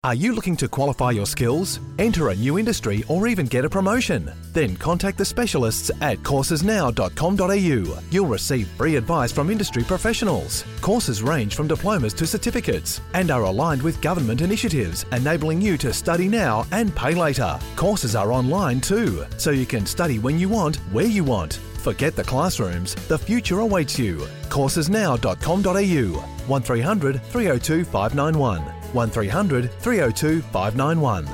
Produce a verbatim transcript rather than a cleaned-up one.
Are you looking to qualify your skills, enter a new industry or even get a promotion? Then contact the specialists at courses now dot com dot a u. You'll receive free advice from industry professionals. Courses range from diplomas to certificates and are aligned with government initiatives, enabling you to study now and pay later. Courses are online too, so you can study when you want, where you want. Forget the classrooms, the future awaits you. courses now dot com dot a u. one three hundred, three oh two, five nine one. one three hundred, three oh two, five nine one.